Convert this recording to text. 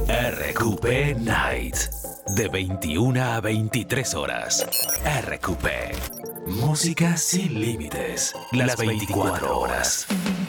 RQP Night. De 21 a 23 horas. RQP. Música sin límites. Las 24 horas.